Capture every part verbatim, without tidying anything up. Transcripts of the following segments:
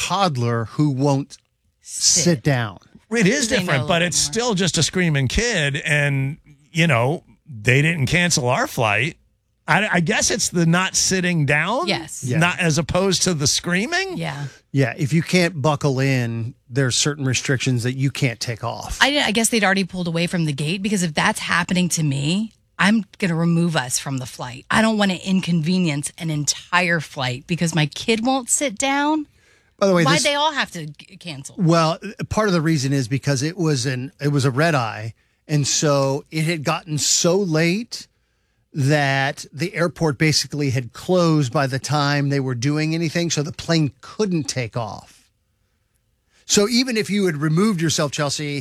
toddler who won't sit, sit down. It is different, but it's more. Still just a screaming kid. And, you know, they didn't cancel our flight. I, I guess it's the not sitting down. Yes. Yeah. Not as opposed to the screaming. Yeah. Yeah. If you can't buckle in, there's certain restrictions that you can't take off. I, I guess they'd already pulled away from the gate, because if that's happening to me, I'm going to remove us from the flight. I don't want to inconvenience an entire flight because my kid won't sit down. By the way, why'd this, they all have to g- cancel? Well, part of the reason is because it was an it was a red eye, and so it had gotten so late that the airport basically had closed by the time they were doing anything, so the plane couldn't take off. So even if you had removed yourself, Chelsea,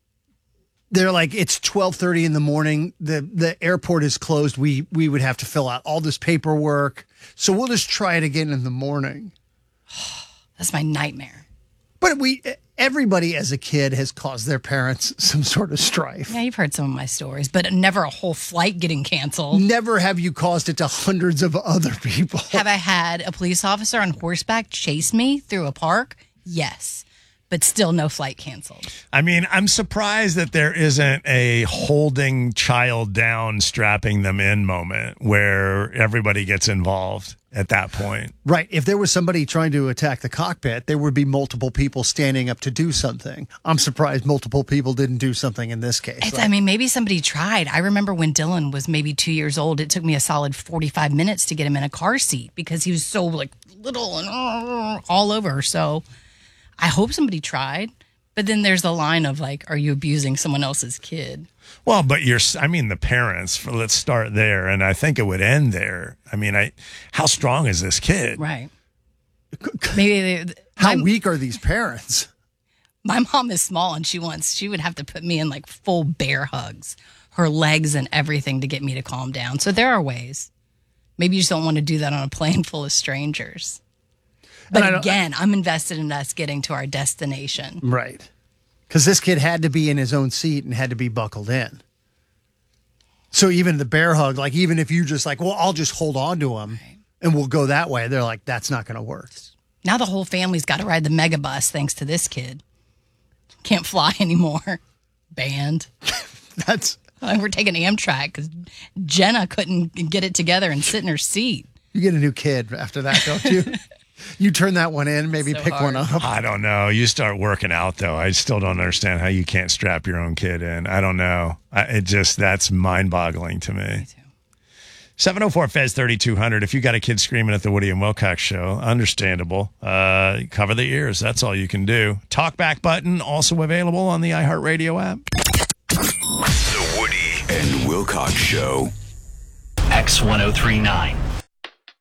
they're like, it's twelve thirty in the morning. The the airport is closed. We we would have to fill out all this paperwork. So we'll just try it again in the morning. That's my nightmare. But we, everybody as a kid has caused their parents some sort of strife. Yeah, you've heard some of my stories, but never a whole flight getting canceled. Never have you caused it to hundreds of other people. Have I had a police officer on horseback chase me through a park? Yes. But still no flight canceled. I mean, I'm surprised that there isn't a holding child down, strapping them in moment where everybody gets involved at that point. Right. If there was somebody trying to attack the cockpit, there would be multiple people standing up to do something. I'm surprised multiple people didn't do something in this case. It's, like, I mean, maybe somebody tried. I remember when Dylan was maybe two years old, it took me a solid forty-five minutes to get him in a car seat because he was so like little and uh, all over. So I hope somebody tried, but then there's the line of like, are you abusing someone else's kid? Well, but you're, I mean, the parents, for, let's start there. And I think it would end there. I mean, I, how strong is this kid? Right. Maybe they, how my, weak are these parents? My mom is small and she wants, she would have to put me in like full bear hugs, her legs and everything to get me to calm down. So there are ways. Maybe you just don't want to do that on a plane full of strangers. But again, I'm invested in us getting to our destination. Right. Because this kid had to be in his own seat and had to be buckled in. So even the bear hug, like even if you just like, well, I'll just hold on to him right. and we'll go that way. They're like, that's not going to work. Now the whole family's got to ride the mega bus thanks to this kid. Can't fly anymore. Banned. That's. We're taking Amtrak because Jenna couldn't get it together and sit in her seat. You get a new kid after that, don't you? You turn that one in, maybe so pick hard. one up. I don't know. You start working out, though. I still don't understand how you can't strap your own kid in. I don't know. I, it just, that's mind-boggling to me. Me too. seven oh four F E Z thirty-two hundred. If you got a kid screaming at the Woody and Wilcox show, understandable. Uh, cover the ears. That's all you can do. Talkback button, also available on the iHeartRadio app. The Woody and Wilcox Show. X ten thirty-nine.